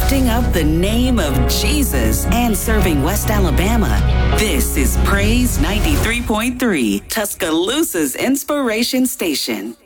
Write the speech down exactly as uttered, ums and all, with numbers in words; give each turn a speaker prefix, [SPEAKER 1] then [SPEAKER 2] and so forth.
[SPEAKER 1] lifting up the name of Jesus and serving West Alabama. This is Praise ninety-three point three, Tuscaloosa's inspiration station.